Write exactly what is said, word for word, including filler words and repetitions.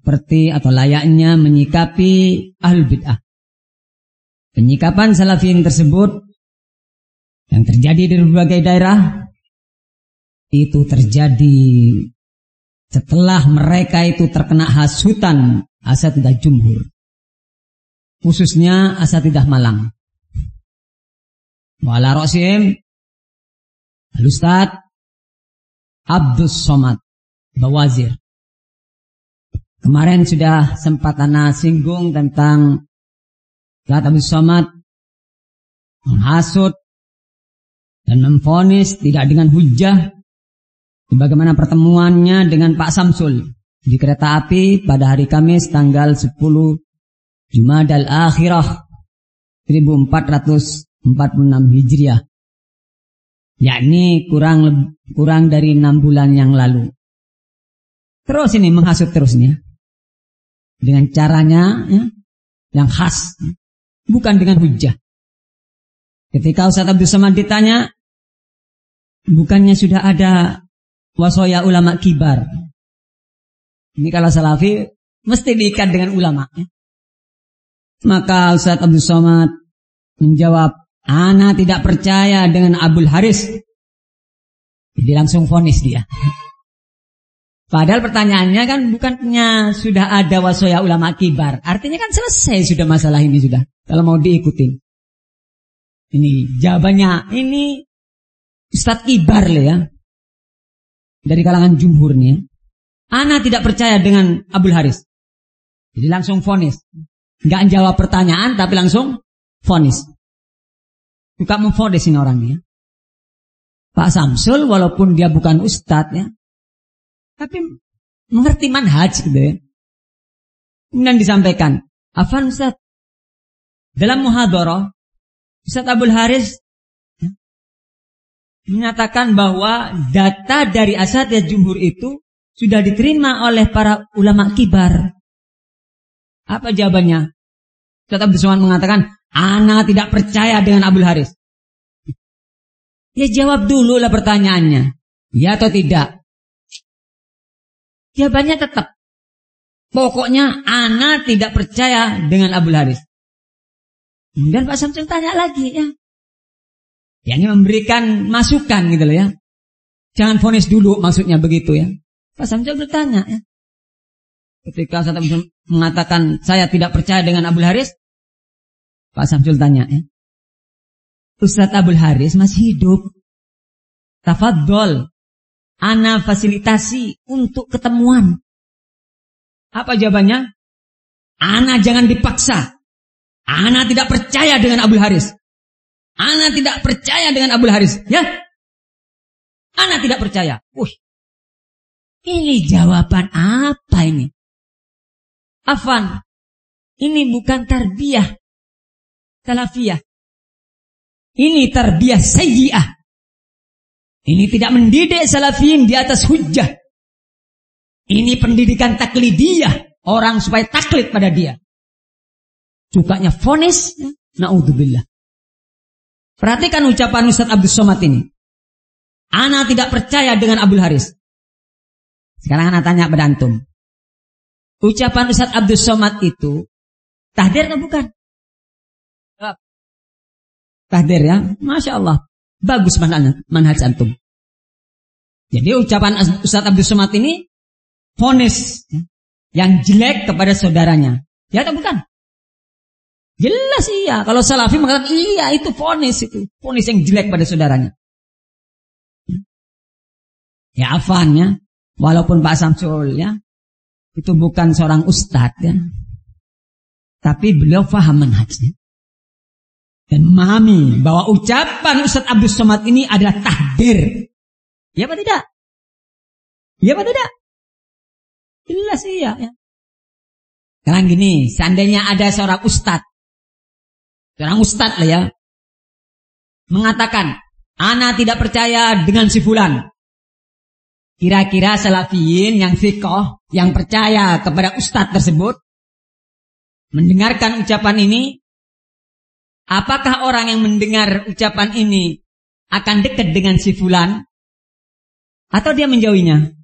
seperti atau layaknya menyikapi ahlul bid'ah. Penyikapan salafiyin tersebut yang terjadi di berbagai daerah itu terjadi setelah mereka itu terkena hasutan asatidzah jumhur, khususnya asatidzah Malang. Wa ala ra'sihim Al-Ustaz Abdus Somad Bawazir. Kemarin sudah sempat ana singgung tentang Ustaz Abdus Somad menghasut dan memvonis tidak dengan hujjah. Bagaimana pertemuannya dengan Pak Samsul di kereta api pada hari Kamis tanggal sepuluh Jumadal Akhirah seribu empat ratus empat puluh enam Hijriah, yakni kurang kurang dari enam bulan yang lalu. Terus ini menghasut terus nih, dengan caranya ya, yang khas, bukan dengan hujjah. Ketika Ustaz Abdus Somad ditanya, bukannya sudah ada wasoya ulama kibar? Ini kalau salafi mesti diikat dengan ulama ya. Maka Ustaz Abdus Somad menjawab, ana tidak percaya dengan Abul Haris. Jadi langsung vonis dia. Padahal pertanyaannya kan bukannya sudah ada wasoya ulama kibar. Artinya kan selesai sudah masalah ini sudah. Kalau mau diikutin. Ini jawabannya, ini Ustaz kibar loh ya. Dari kalangan jumhur nih. Ana tidak percaya dengan Abul Haris. Jadi langsung vonis. Enggak jawab pertanyaan tapi langsung vonis. Suka memvonis ini orang nih. Pak Samsul walaupun dia bukan ustadz ya, tapi mengerti manhaj gitu ya. Kemudian disampaikan, Afan Ustaz, dalam muhadharah Ustaz Abul Haris ya, menyatakan bahwa data dari asatidz jumhur itu sudah diterima oleh para ulama kibar. Apa jawabannya? Ustaz Abdus Somad mengatakan, ana tidak percaya dengan Abul Haris. Ya jawab dulu lah pertanyaannya. Ya atau tidak? Jawabannya tetap. Pokoknya ana tidak percaya dengan Abul Haris. Kemudian Pak Samsul tanya lagi ya. Ya ini memberikan masukan gitu loh ya. Jangan vonis dulu maksudnya begitu ya. Pak Samsul bertanya ya. Ketika Ustaz Abdus mengatakan saya tidak percaya dengan Abul Haris, Pak Samsul tanya ya. Ustaz Abul Haris masih hidup. Tafadhol, ana fasilitasi untuk ketemuan. Apa jawabannya? Ana jangan dipaksa. Ana tidak percaya dengan Abul Haris. Ana tidak percaya dengan Abul Haris. Ya? Ana tidak percaya. Wih. Ini jawaban apa ini? Afan, ini bukan tarbiyah salafiyah. Ini tarbiyah sayyi'ah. Ini tidak mendidik salafiyin di atas hujjah. Ini pendidikan taklidiyah. Orang supaya taklid pada dia. Sukanya vonis. Ya. Na'udzubillah. Perhatikan ucapan Ustaz Abdus Somad ini. Ana tidak percaya dengan Abul Haris. Sekarang ana tanya pada antum. Ucapan Ustaz Abdus Somad itu tahdir atau bukan? Tahdir ya. Masya Allah. Bagus manhaj antum. Jadi ucapan Ustaz Abdus Somad ini vonis yang jelek kepada saudaranya. Ya atau bukan? Jelas iya. Kalau salafi mengatakan iya itu vonis itu. Vonis yang jelek pada saudaranya. Ya afan ya. Walaupun Pak Samsul ya. Itu bukan seorang ustadz ya. Tapi beliau faham manhajnya. Dan memahami bahwa ucapan Ustaz Abdus Somad ini adalah tahdir. Ya apa tidak? Ya apa tidak? Jelas iya ya. Sekarang gini, seandainya ada seorang ustadz, seorang ustadz lah ya, mengatakan, ana tidak percaya dengan si fulan. Kira-kira salafiyin yang fiqh, yang percaya kepada ustadz tersebut, mendengarkan ucapan ini, apakah orang yang mendengar ucapan ini akan dekat dengan si fulan? Atau dia menjauhinya?